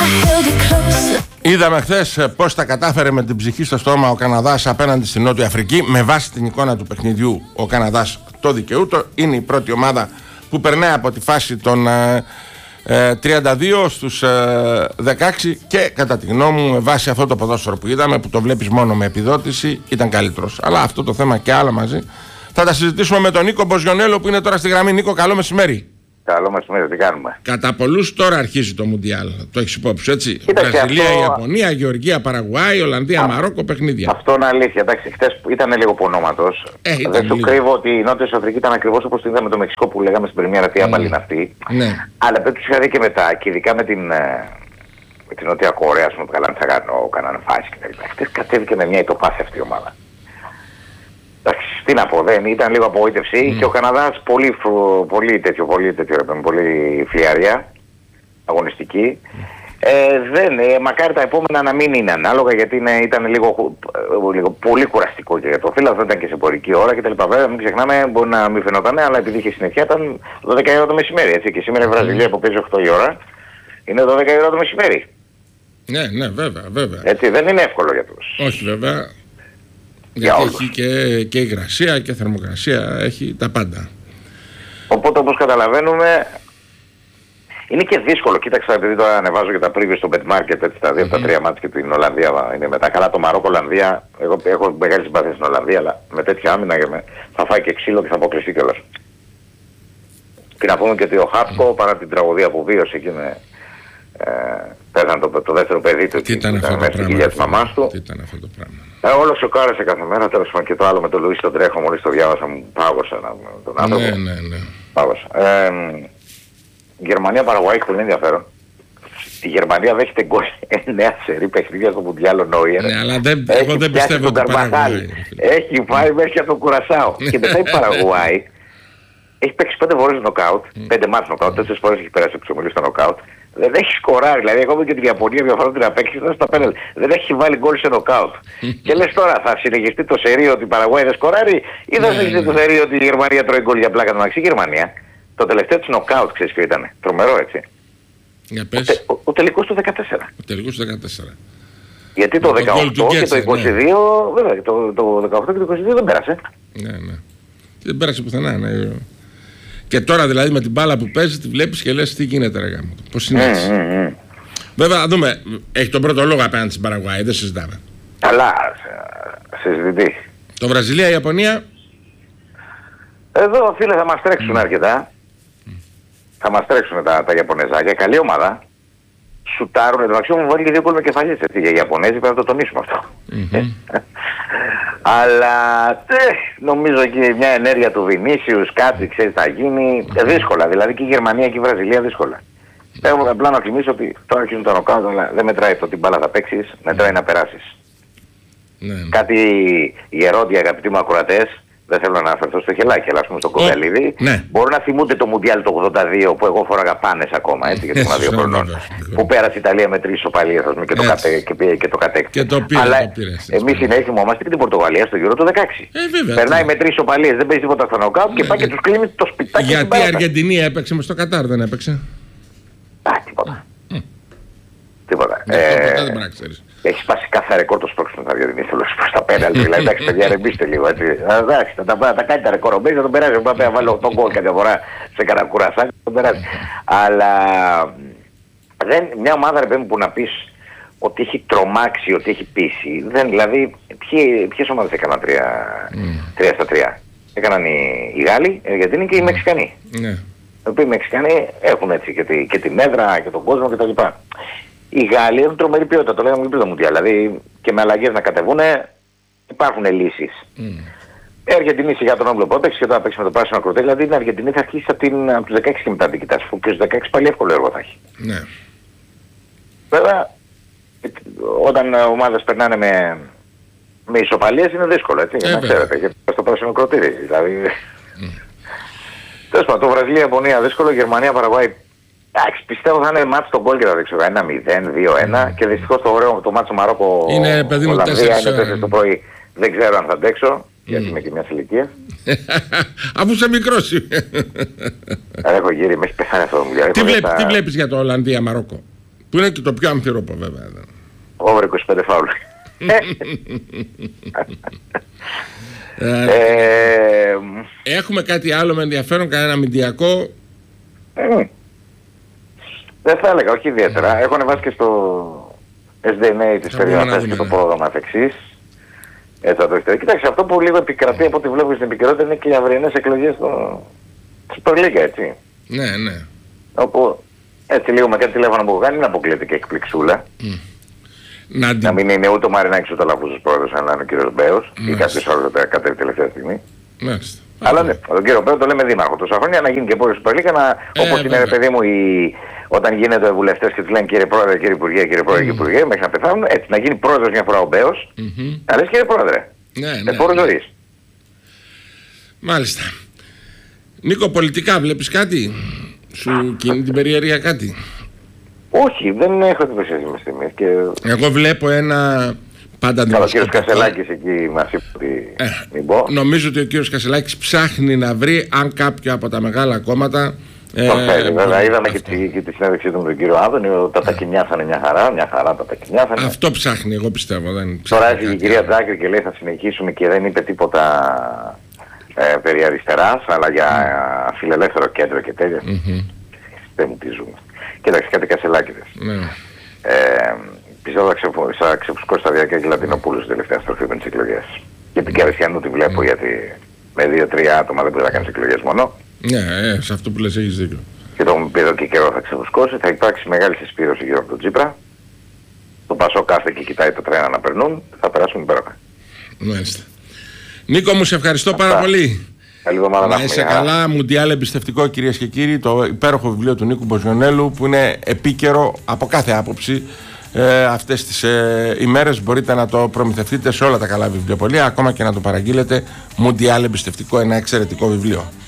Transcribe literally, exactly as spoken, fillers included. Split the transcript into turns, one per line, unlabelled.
Είδαμε χθες πώς τα κατάφερε με την ψυχή στο στόμα ο Καναδάς απέναντι στην Νότια Αφρική. Με βάση την εικόνα του παιχνιδιού, ο Καναδάς το δικαιούτο. Είναι η πρώτη ομάδα που περνάει από τη φάση των ε, ε, τριάντα δύο στους ε, δεκαέξι και κατά τη γνώμη μου, με βάση αυτό το ποδόσφαιρο που είδαμε, που το βλέπεις μόνο με επιδότηση, ήταν καλύτερος. Αλλά αυτό το θέμα και άλλα μαζί θα τα συζητήσουμε με τον Νίκο Μποζιονέλο που είναι τώρα στη γραμμή. Νίκο, καλό μεσημέρι.
Καλό μεσημέρι, τι κάνουμε.
Κατά πολλούς τώρα αρχίζει το Μουντιάλ. Το έχεις υπόψη, έτσι.
Κοίταξε,
Βραζιλία,
αυτό...
Ιαπωνία, Γεωργία, Παραγουάη, Ολλανδία, Α, Μαρόκο, παιχνίδια.
Αυτό είναι αλήθεια. Εντάξει, χτες ήταν λίγο πονόματος.
Ε,
Δεν σου κρύβω ότι η Νότια Αφρική ήταν ακριβώς όπως το είδαμε το Μεξικό που λέγαμε στην Πρεμιέρα. Τι άμπαλη είναι αυτή.
Ναι.
Αλλά δεν τους είχα δει και μετά. Και ειδικά με την, με την Νότια Κορέα, ας πούμε, που κάνανε τσαγανό, κάνανε φάση κτλ. Χτες κατέβηκε με μια υποπάση αυτή η ομάδα. Εντάξει, τι να πω, δεν ήταν λίγο απογοήτευση mm. και ο Καναδάς πολύ, πολύ τέτοιο, πολύ τέτοιο, πολύ φλιαρία, αγωνιστική. Mm. Ε, δεν, ε, μακάρι τα επόμενα να μην είναι ανάλογα γιατί είναι, ήταν λίγο, λίγο πολύ κουραστικό και για το φύλλο, δεν ήταν και σε πορική ώρα κτλ. Βέβαια, μην ξεχνάμε, μπορεί να μην φαινόταν, αλλά επειδή είχε συννεφιά ήταν δώδεκα η ώρα το μεσημέρι. Έτσι, και σήμερα η Βραζιλία που παίζει οκτώ η ώρα είναι δώδεκα η ώρα το μεσημέρι.
Ναι, ναι, βέβαια, βέβαια.
Έτσι, δεν είναι εύκολο για τους.
Όχι, βέβαια. Γιατί έχει και, και υγρασία και θερμοκρασία, έχει τα πάντα.
Οπότε όπως καταλαβαίνουμε είναι και δύσκολο. Κοίταξα, επειδή τώρα ανεβάζω και τα previews στο Bet Market, έτσι, τα δύο από mm-hmm. τα τρία μάτια και την Ολλανδία είναι μετά. Καλά το Μαρόκο, Ολλανδία, εγώ έχω μεγάλη συμπάθεια στην Ολλανδία, αλλά με τέτοια άμυνα θα φάει και ξύλο και θα αποκλειστεί κιόλας. Και να πούμε και ότι ο Χάπκο, mm. παρά την τραγωδία που βίωσε εκεί με... Ε, πέθανε το, το δεύτερο παιδί του
και ήταν
μέσα στην κοιλιά της μαμάς του.
Τι ήταν αυτό το πράγμα.
Ε, όλο σοκάρεσε κάθε μέρα, τέλος πάντων και το άλλο με τον Λουίς τον Τρέχο, μόλις το διάβασα μου πάγωσα να, τον άνθρωπο.
Ναι, ναι, ναι.
Πάγωσα. Ε, Γερμανία Παραγουάη έχει πολύ ενδιαφέρον. Η Γερμανία δέχεται γκολ εννέα σερί παιχνίδια στο Μουντιάλ ο Νόιερ.
Ναι, αλλά δεν, εγώ δεν πιστεύω ότι Παραγουάη.
Έχει πάει μέχρι από τον Κουρασάο. Και μετά η Παραγουάη έχει παίξει πέντε φορές νοκάουτ, πέντε μάτς νοκάουτ, τέσσερις φορές έχει περάσει από τους στο νοκάουτ. Δεν έχει σκοράρει, δηλαδή ακόμα και την Ιαπωνία μια φορά την απέκτηση στα πέναλτι. Δεν έχει βάλει γκολ σε νοκάουτ. Και λες τώρα θα συνεχιστεί το σερί ότι η Παραγουάη δεν σκοράρει ή θα συνεχιστεί το σερί ότι η Γερμανία τρώει γκολ για πλάκα. Η Γερμανία το τελευταίο της νοκάουτ ξέρεις ποιο ήταν. Τρομερό έτσι.
Για πες.
Ο, τε, ο, ο τελικός του δεκατέσσερα.
Ο τελικός του δεκατέσσερα.
Γιατί το, το δεκαοκτώ και το είκοσι δύο, ναι. Βέβαια το, το δεκαοκτώ και το είκοσι δύο δεν πέρασε.
Ναι, ναι. Δεν πέρασε πουθενά, ναι. Και τώρα δηλαδή με την μπάλα που παίζει τη βλέπεις και λες τι γίνεται ρε γάμο. Πώς είναι έτσι. Mm, mm, mm. Βέβαια να δούμε. Έχει τον πρώτο λόγο απέναντι στην Παραγουάη. Δεν συζητάμε.
Αλλά συζητητή.
Το Βραζιλία, η Ιαπωνία.
Εδώ φίλε θα μας τρέξουν mm. αρκετά. Mm. Θα μας τρέξουν τα, τα Ιαπωνεζάκια. Καλή ομάδα. Σουτάρουν. Το αξιό μου βάλει και δύο γκολ με κεφαλιές. Έτσι για οι Ιαπωνέζοι πρέπει να το τονίσουμε αυτό. Mm-hmm. Αλλά τε, νομίζω και μια ενέργεια του Βινίσιους, κάτι ξέρεις θα γίνει mm-hmm. δύσκολα. Δηλαδή και η Γερμανία και η Βραζιλία δύσκολα. Mm-hmm. Έχω απλά να θυμίσω ότι τώρα αρχίζουν τα νοκάουτ, αλλά δεν μετράει το την μπάλα θα παίξεις, μετράει mm-hmm. να περάσεις. Mm-hmm. Κάτι γερόντια αγαπητοί μου ακροατές, δεν θέλω να αναφερθώ στο χελάκι, αλλά ας πούμε στον Κογκαλίδη. Ναι. Μπορούν να θυμούνται το Μουντιάλ το ογδόντα δύο που εγώ φόραγα πάνες ακόμα, έτσι, γιατί ήμουν δύο χρονών. Που πέρασε η Ιταλία με τρεις ισοπαλίες, ας πούμε, και το, κατε, και, και το κατέκτησε.
Και το πήρε,
αλλά
εμείς
συνέχεια θυμόμαστε και την Πορτογαλία στο γύρο του δεκαέξι.
Ε, βέβαια,
περνάει
το...
με τρεις ισοπαλίες, δεν παίζει τίποτα στο νοκάουτ και πάει και τους κλείνει το σπιτάκι.
Γιατί η Αργεντινή έπαιξε με στο Κατάρ, δεν έπαιξε.
Α, τίποτα. Τίποτα. Έχει σπάσει κάθε ρεκόρ το σπρώξιμο θα διαδυνήσει προς τα πέναλτι. Δηλαδή, εντάξει, παιδιά, ρεμπίστε λίγο. Εντάξει, θα τα κάνει τα ρεκόρ. Μπαίνει να τον περάσει. Μπορεί να βάλει οκτώ γκολ κάποια φορά σε κανένα κουρασάκι, θα τον περάσει. Αλλά δεν, μια ομάδα ρε παιδί που να πεις ότι έχει τρομάξει, ότι έχει πείσει. Δεν, δηλαδή, ποιες ομάδες έκαναν τρία στα τρία. Έκαναν οι, οι Γάλλοι, οι Αργεντίνοι και οι Μεξικανοί. Οι οποίοι οι Μεξικανοί έχουν έτσι και τη, και την έδρα και τον κόσμο κτλ. Οι Γάλλοι έχουν τρομερή ποιότητα, το λέγαμε και πριν το Μουντιάλ. Δηλαδή και με αλλαγές να κατεβούν υπάρχουν λύσεις. Mm. Η Αργεντινή σιγά τον Όμπλο που έπαιξε και τώρα παίξει με το πράσινο ακροτέλ. Δηλαδή η Αργεντινή θα αρχίσει από, την, από τους δεκαέξι και μετά την κοιτάς. Και στους δεκαέξι πάλι εύκολο έργο θα έχει. Ναι. Βέβαια όταν ομάδες περνάνε με, με ισοπαλίες είναι δύσκολο έτσι. Ε, να ξέρετε. Και στο πράσινο ακροτέλ. Δηλαδή. Mm. Τέλος πάντων, το Βραζιλία, Ιαπωνία δύσκολο, Γερμανία, Παραγουάη. Εντάξει, πιστεύω θα είναι μάτς στον γκολ και θα δείξω ένα μηδέν, δύο ένα mm. και δυστυχώς το ωραίο το μάτς στο Μαρόκο
είναι παιδί μου τέσσερις
το πρωί. Δεν ξέρω αν θα αντέξω, mm. γιατί είμαι και μιας ηλικίας.
Αφού είσαι μικρός είμαι.
Έχω γύρει, με έχει πεθάνει αυτό το Μουντιάλ.
Τι, βλέπ, τα... τι βλέπεις για το Ολλανδία Μαρόκο? Που είναι και το πιο αμφιρόπο βέβαια.
Over είκοσι πέντε φάουλ. ε,
Έχουμε κάτι άλλο με ενδιαφέρον, κανένα αμυντιακό?
Ε, δεν θα έλεγα, όχι ιδιαίτερα. Έχω ανεβάσει και στο ες ντι εν έι της περιοχής και το πρόγραμμα εφ εξής. Έτσι θα το έχετε. Κοιτάξτε, αυτό που λίγο επικρατεί από ό,τι βλέπω στην επικαιρότητα είναι και οι αυριανές εκλογές στο Super League, έτσι.
Ναι, ναι.
Όπου έτσι λίγο με κάτι τηλέφωνο που έχω κάνει, να αποκλείεται και εκπληξούλα. Mm. Να, να μην είναι ούτε ο Μαρινάκης ούτε ο Λαφούζος πρόεδρος, αλλά είναι ο κύριος Μπέος ή κάποιος άλλος θα κατέβει τελευταία στιγμή.
Μάλιστα.
Αλλά ναι, τον κύριο Μπέο το λέμε δήμαρχο τόσα χρόνια, να γίνει και πρόεδρος του Super League, να, ε, όπως είναι ρε παιδί μου η... όταν γίνεται βουλευτές και τους λένε κύριε Πρόεδρε, κύριε Υπουργέ, κύριε Πρόεδρε, κύριε Υπουργέ, μέχρι να πεθάνουν, έτσι να γίνει πρόεδρος μια φορά ο Μπέος, mm-hmm. να λες κύριε Πρόεδρε,
ναι,
με
ναι,
φόρο
ναι.
ζωής.
Μάλιστα. Νίκο, πολιτικά βλέπεις κάτι? Σου κινεί την περιέργεια κάτι?
Όχι, δεν έχω την προσέγγιση με στιγμής. Και...
Εγώ βλέπω ένα πάντα...
Καλά, ο κύριος Κασελάκης εκεί μας είπε ότι ε, μην πω.
Νομίζω ότι ο κύριος Κασελάκης ψάχνει να βρει αν κάποιο από τα μεγάλα κόμματα...
Το θέλει, ε, βέβαια. Είδαμε και τη, και τη συνέντευξή του με τον κύριο Άδωνη, τα τακινιάσανε μια χαρά, μια χαρά τα τακινιάσανε.
Αυτό ψάχνει, εγώ πιστεύω. Δεν
Τώρα έφυγε η κυρία Τζάκρη και λέει θα συνεχίσουμε και δεν είπε τίποτα ε, περί αριστεράς, αλλά για mm. φιλελεύθερο κέντρο και τέτοια. Mm-hmm. Δεν μου τι ζούμε. Κοίταξε κάτι Κασελάκηδες. Mm. Ε, πιστεύω θα, ξεφου, θα ξεφουσκώσει σταδιακά και Λατινοπούλου στην τελευταία στροφή με τις εκλογές. Και την Κερασιανού τη βλέπω mm. γιατί με δύο-τρία άτομα δεν μπορεί να κάνει εκλογές μόνο.
Ναι, ε, σε αυτό που λες έχεις δίκιο.
Και το πει εδώ και καιρό θα ξεφουσκώσει, θα υπάρξει μεγάλη συσπήρωση γύρω από τον Τσίπρα. Το Πασό κάθε και κοιτάει τα τρένα να περνούν, θα περάσουν υπέροχα.
Μάλιστα. Νίκο μου, σε ευχαριστώ Αυτά. πάρα πολύ.
Καλή εβδομάδα να
είσαι καλά. Μουντιάλ εμπιστευτικό, κυρίες και κύριοι, το υπέροχο βιβλίο του Νίκου Μποζιονέλου που είναι επίκαιρο από κάθε άποψη. Ε, αυτές τις ε, ημέρες μπορείτε να το προμηθευτείτε σε όλα τα καλά βιβλιοπωλεία, ακόμα και να το παραγγείλετε. Μουντιάλ εμπιστευτικό, ένα εξαιρετικό βιβλίο.